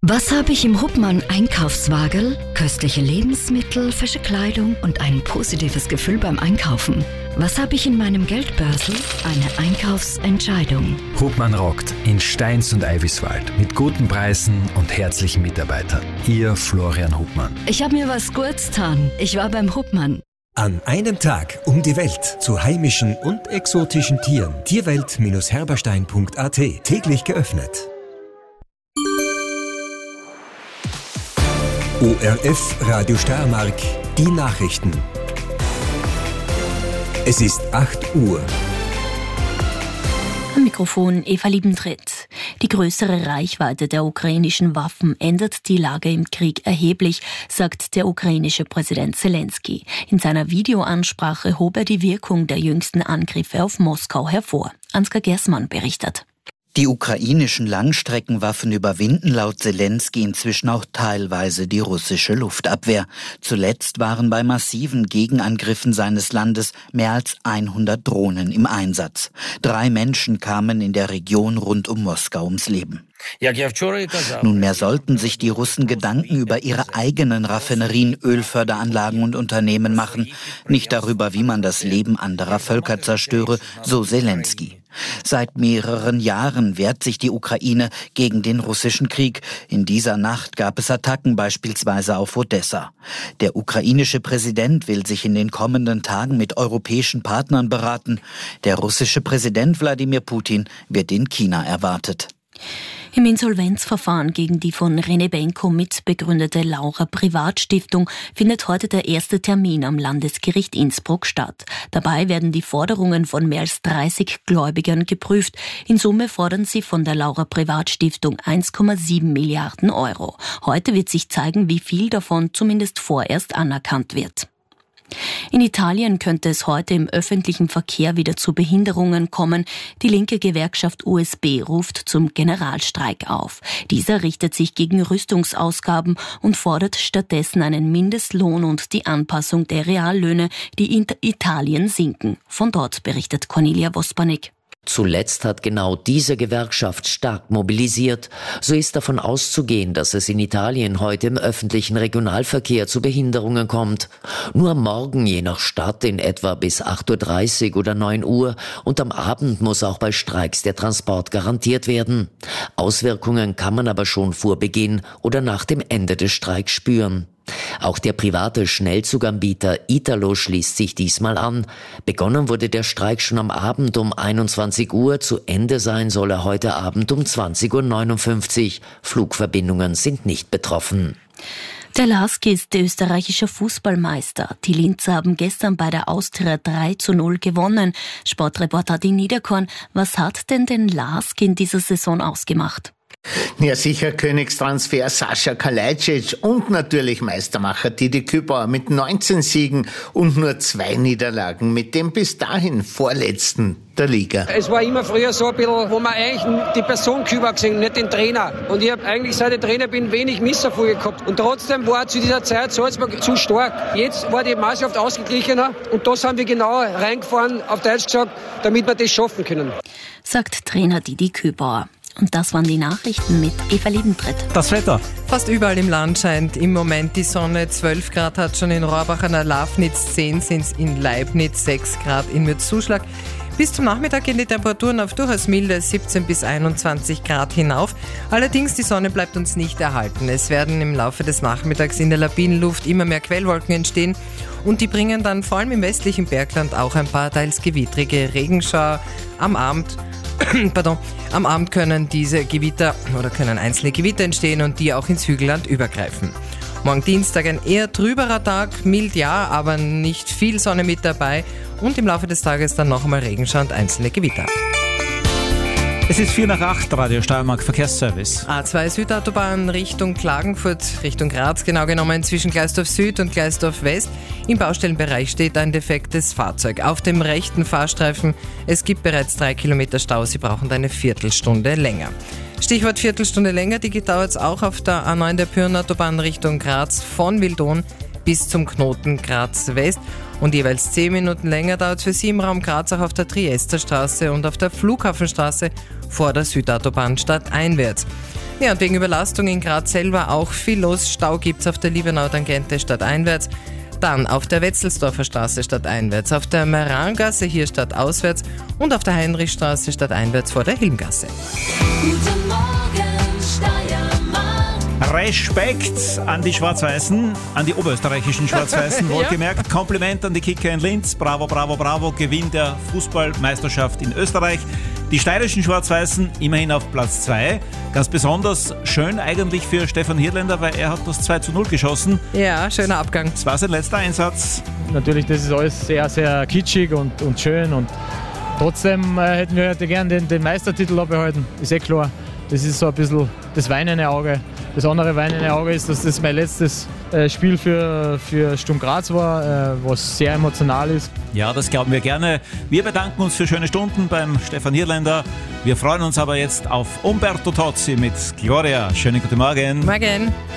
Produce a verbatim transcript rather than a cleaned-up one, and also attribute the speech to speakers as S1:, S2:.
S1: Was habe ich im Hubmann Einkaufswagen? Köstliche Lebensmittel, frische Kleidung und ein positives Gefühl beim Einkaufen. Was habe ich in meinem Geldbörsel? Eine Einkaufsentscheidung.
S2: Hubmann rockt in Steins und Eiviswald mit guten Preisen und herzlichen Mitarbeitern. Ihr Florian Hubmann.
S1: Ich habe mir was Gutes getan. Ich war beim Hubmann.
S3: An einem Tag um die Welt zu heimischen und exotischen Tieren. Tierwelt Herberstein Punkt a t. Täglich geöffnet. O R F Radio Steiermark, die Nachrichten. Es ist acht Uhr.
S4: Am Mikrofon Eva Liebentritt. Die größere Reichweite der ukrainischen Waffen ändert die Lage im Krieg erheblich, sagt der ukrainische Präsident Zelensky. In seiner Videoansprache hob er die Wirkung der jüngsten Angriffe auf Moskau hervor. Ansgar Gersmann berichtet.
S5: Die ukrainischen Langstreckenwaffen überwinden laut Zelensky inzwischen auch teilweise die russische Luftabwehr. Zuletzt waren bei massiven Gegenangriffen seines Landes mehr als hundert Drohnen im Einsatz. Drei Menschen kamen in der Region rund um Moskau ums Leben. Nunmehr sollten sich die Russen Gedanken über ihre eigenen Raffinerien, Ölförderanlagen und Unternehmen machen, nicht darüber, wie man das Leben anderer Völker zerstöre, so Zelensky. Seit mehreren Jahren wehrt sich die Ukraine gegen den russischen Krieg. In dieser Nacht gab es Attacken beispielsweise auf Odessa. Der ukrainische Präsident will sich in den kommenden Tagen mit europäischen Partnern beraten. Der russische Präsident Wladimir Putin wird in China erwartet.
S4: Im Insolvenzverfahren gegen die von René Benko mitbegründete Laura Privatstiftung findet heute der erste Termin am Landesgericht Innsbruck statt. Dabei werden die Forderungen von mehr als dreißig Gläubigern geprüft. In Summe fordern sie von der Laura Privatstiftung eins Komma sieben Milliarden Euro. Heute wird sich zeigen, wie viel davon zumindest vorerst anerkannt wird. In Italien könnte es heute im öffentlichen Verkehr wieder zu Behinderungen kommen. Die linke Gewerkschaft U S B ruft zum Generalstreik auf. Dieser richtet sich gegen Rüstungsausgaben und fordert stattdessen einen Mindestlohn und die Anpassung der Reallöhne, die in Italien sinken. Von dort berichtet Cornelia Wospanik.
S6: Zuletzt hat genau diese Gewerkschaft stark mobilisiert. So ist davon auszugehen, dass es in Italien heute im öffentlichen Regionalverkehr zu Behinderungen kommt. Nur morgen je nach Stadt in etwa bis acht Uhr dreißig oder neun Uhr und am Abend muss auch bei Streiks der Transport garantiert werden. Auswirkungen kann man aber schon vor Beginn oder nach dem Ende des Streiks spüren. Auch der private Schnellzuganbieter Italo schließt sich diesmal an. Begonnen wurde der Streik schon am Abend um einundzwanzig Uhr, zu Ende sein soll er heute Abend um zwanzig Uhr neunundfünfzig. Flugverbindungen sind nicht betroffen.
S4: Der LASK ist österreichischer Fußballmeister. Die Linzer haben gestern bei der Austria drei zu null gewonnen. Sportreporter Adi Niederkorn, was hat denn den LASK in dieser Saison ausgemacht?
S7: Ja, sicher Königstransfer Sascha Kalajdzic und natürlich Meistermacher Didi Kübauer mit neunzehn Siegen und nur zwei Niederlagen mit dem bis dahin vorletzten der Liga.
S8: Es war immer früher so ein bisschen, wo man eigentlich die Person Kübauer gesehen, nicht den Trainer. Und ich habe eigentlich, seit ich Trainer bin, wenig Misserfolge gehabt. Und trotzdem war zu dieser Zeit Salzburg zu stark. Jetzt war die Mannschaft ausgeglichener und das haben wir genau reingefahren, auf Deutsch gesagt, damit wir das schaffen können.
S4: Sagt Trainer Didi Kübauer. Und das waren die Nachrichten mit Eva Liebentritt.
S9: Das Wetter. Fast überall im Land scheint im Moment die Sonne. zwölf Grad hat schon in Rohrbach an der Lafnitz, zehn sind es in Leibniz, sechs Grad in Mürzzuschlag. Bis zum Nachmittag gehen die Temperaturen auf durchaus milde siebzehn bis einundzwanzig Grad hinauf. Allerdings, die Sonne bleibt uns nicht erhalten. Es werden im Laufe des Nachmittags in der labinen Luft immer mehr Quellwolken entstehen und die bringen dann vor allem im westlichen Bergland auch ein paar teils gewittrige Regenschauer am Abend. Pardon. Am Abend können diese Gewitter oder können einzelne Gewitter entstehen und die auch ins Hügelland übergreifen. Morgen Dienstag ein eher trüberer Tag, mild ja, aber nicht viel Sonne mit dabei und im Laufe des Tages dann noch einmal Regenschauer und einzelne Gewitter.
S10: Es ist vier nach acht, Radio Steiermark Verkehrsservice.
S9: A zwei Südautobahn Richtung Klagenfurt, Richtung Graz, genau genommen zwischen Gleisdorf Süd und Gleisdorf West. Im Baustellenbereich steht ein defektes Fahrzeug auf dem rechten Fahrstreifen. Es gibt bereits drei Kilometer Stau, Sie brauchen eine Viertelstunde länger. Stichwort Viertelstunde länger, die dauert es auch auf der A neun der Pyreneeautobahn Richtung Graz von Wildon bis zum Knoten Graz West. Und jeweils zehn Minuten länger dauert es für Sie im Raum Graz auch auf der Triesterstraße und auf der Flughafenstraße vor der Südautobahn stadteinwärts. Ja, und wegen Überlastung in Graz selber auch viel los. Stau gibt es auf der Liebenau-Tangente stadteinwärts. Dann auf der Wetzelsdorfer Straße stadteinwärts, auf der Merangasse hier stadtauswärts und auf der Heinrichstraße stadteinwärts vor der Hilmgasse.
S11: Guten Morgen, Steiermark.
S10: Respekt an die Schwarz-Weißen, an die oberösterreichischen Schwarz-Weißen, wohlgemerkt. Kompliment an die Kicker in Linz. Bravo, bravo, bravo. Gewinn der Fußballmeisterschaft in Österreich. Die steirischen Schwarz-Weißen immerhin auf Platz zwei. Ganz besonders schön eigentlich für Stefan Hirdländer, weil er hat das zwei zu null geschossen.
S9: Ja, schöner Abgang.
S10: Das war sein letzter Einsatz.
S12: Natürlich, das ist alles sehr, sehr kitschig und, und schön. Und trotzdem äh, hätten wir heute gern den, den Meistertitel abbehalten. Ist eh klar. Das ist so ein bisschen das weinende Auge. Das andere weinende Auge ist, dass das mein letztes äh, Spiel für, für Sturm Graz war, äh, was sehr emotional ist.
S10: Ja, das glauben wir gerne. Wir bedanken uns für schöne Stunden beim Stefan Hirdländer. Wir freuen uns aber jetzt auf Umberto Tozzi mit Gloria. Schönen guten Morgen.
S9: Morgen.